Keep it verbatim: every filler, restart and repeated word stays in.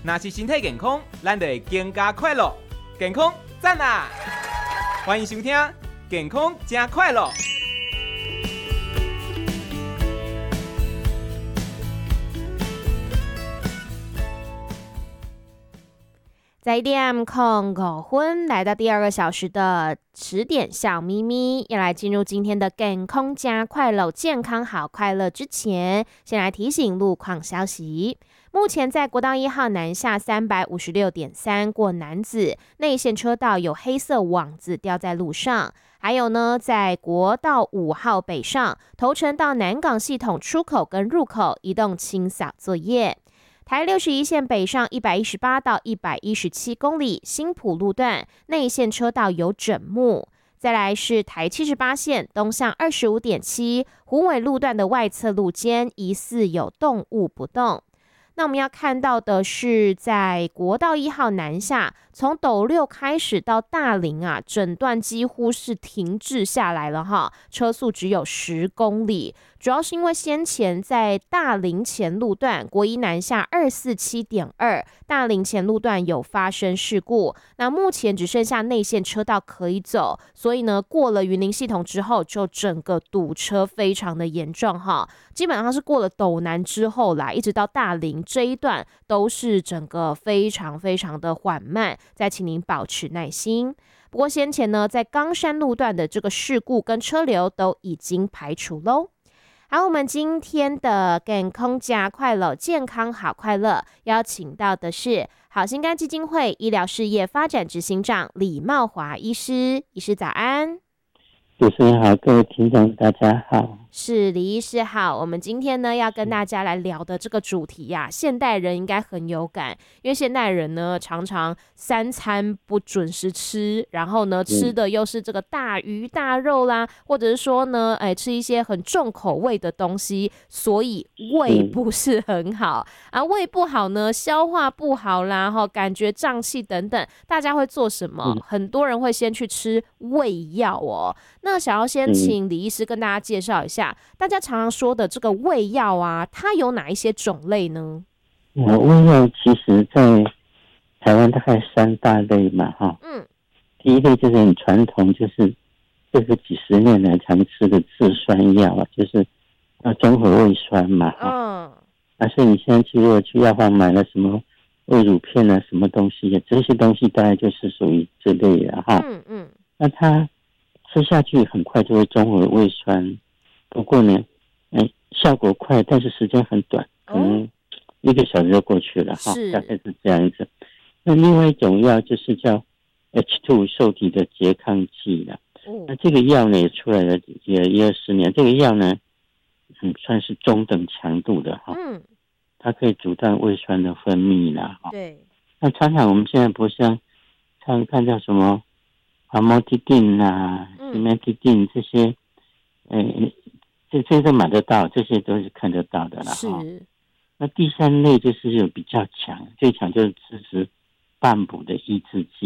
若是身体健康，咱就会更加快乐。健康赞啊！欢迎收听《健康真快乐》。 在一点空五分来到第二个小时的十点小咪咪，要来进入今天的健康加快乐，健康好快乐之前，先来提醒路况消息。目前在国道一号南下三百五十六点三过楠梓内线车道有黑色网子吊在路上，还有呢，在国道五号北上头城到南港系统出口跟入口移动清扫作业。台六十一线北上一百一十八到一百一十七公里新埔路段内线车道有整木。再来是台七十八线东向二十五点七虎尾路段的外侧路肩疑似有动物不动。那我们要看到的是，在国道一号南下，从斗六开始到大林啊，整段几乎是停滞下来了哈，车速只有十公里。主要是因为先前在大林前路段国一南下二四七点二大林前路段有发生事故，那目前只剩下内线车道可以走，所以呢，过了云林系统之后，就整个堵车非常的严重哈，基本上是过了斗南之后啦，一直到大林这一段都是整个非常非常的缓慢，再请您保持耐心。不过先前呢，在冈山路段的这个事故跟车流都已经排除喽。好，我们今天的健康加快乐，健康好快乐，邀请到的是好心肝基金会医疗事业发展执行长李茂华医师。医师早安。 主持人好，各位听众大家好。 是李医师好，我们今天呢要跟大家来聊的这个主题呀、啊，现代人应该很有感，因为现代人呢常常三餐不准时吃，然后呢吃的又是这个大鱼大肉啦，或者是说呢，哎吃一些很重口味的东西，所以胃不是很好啊，胃不好呢，消化不好啦，哈，感觉胀气等等，大家会做什么？很多人会先去吃胃药哦。那想要先请李医师跟大家介绍一下，大家常常说的这个胃药啊，它有哪一些种类呢？ 呃，胃药其实在台湾大概三大类嘛，哈。嗯。第一类就是很传统，就是这个几十年来常吃的制酸药啊，就是要中和胃酸嘛，嗯。而是你现在去如果去药房买了什么胃乳片啊，什么东西，这些东西大概就是属于这类的哈。嗯嗯。那它吃下去很快就会中和胃酸，不过呢，哎，效果快，但是时间很短，可能一个小时就过去了哈，大概是这样子。那另外一种药就是叫 H 二 受体的拮抗剂了，哦、那这个药呢也出来了也一二十年，这个药呢，嗯，算是中等强度的哈，嗯，它可以阻断胃酸的分泌啦，哈，对。那常常我们现在不像常看到什么阿莫替定啊、西梅替定这些，呃，这这都买得到，这些都是看得到的啦。是。那第三类就是有比较强，最强就是支持半补的抑制剂。